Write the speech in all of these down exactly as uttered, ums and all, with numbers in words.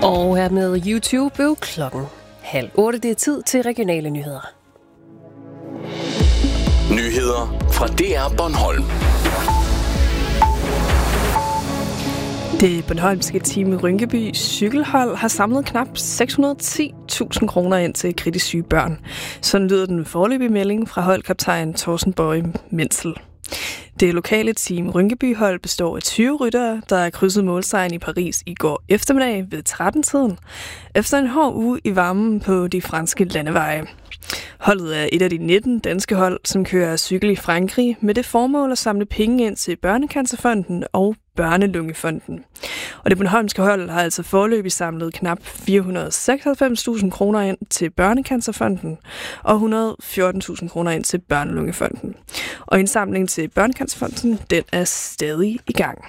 Og her med YouTube blev klokken halv otte. Det er tid til regionale nyheder. Nyheder fra D R Bornholm. Det bornholmske team Rynkeby cykelhold har samlet knap seks hundrede og ti tusind kroner ind til kritisk syge børn. Sådan lyder den foreløbige melding fra holdkaptajn Thorsten Bøje Menzel. Det lokale team Rynkeby-hold består af tyve ryttere, der krydsede målstregen i Paris i går eftermiddag ved tretten-tiden, efter en hård uge i varmen på de franske landeveje. Holdet er et af de nitten danske hold, som kører cykel i Frankrig med det formål at samle penge ind til Børnecancerfonden og Børnelungefonden. Og det bornholmske hold har altså foreløbig samlet knap fire hundrede og seksoghalvfems tusind kroner ind til Børnecancerfonden og et hundrede og fjorten tusind kroner ind til Børnelungefonden. Og indsamlingen til Børnecancerfonden, den er stadig i gang.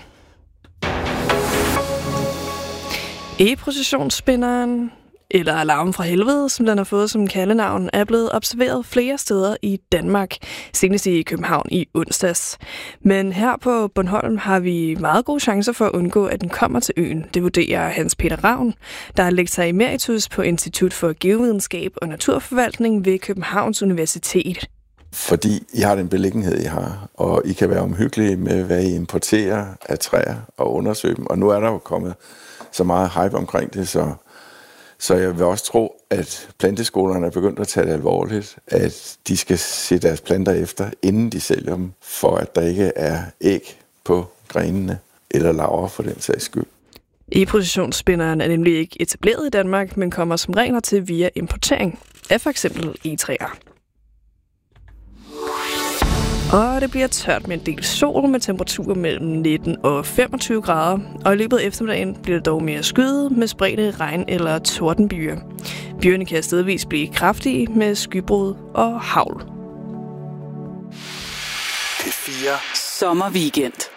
E-processionsspinderen, eller Alarm fra Helvede, som den har fået som kaldenavn, er blevet observeret flere steder i Danmark, senest i København i onsdags. Men her på Bornholm har vi meget gode chancer for at undgå, at den kommer til øen. Det vurderer Hans Peter Ravn, der er lektor emeritus på Institut for Geovidenskab og Naturforvaltning ved Københavns Universitet. Fordi I har den beliggenhed, I har, og I kan være omhyggelige med, hvad I importerer af træer og undersøge dem. Og nu er der jo kommet så meget hype omkring det, så Så jeg vil også tro, at planteskolerne er begyndt at tage det alvorligt, at de skal se deres planter efter, inden de sælger dem, for at der ikke er æg på grenene eller larver for den sags skyld. E-processionsspinderen er nemlig ikke etableret i Danmark, men kommer som regel til via importering af for eksempel egetræer. Og det bliver tørt med en del sol med temperaturer mellem nitten og femogtyve grader, og i løbet af eftermiddagen bliver det dog mere skyet med spredte regn- eller tordenbyer. Byerne kan stedvis blive kraftige med skybrud og hagl. P fire Sommerweekend.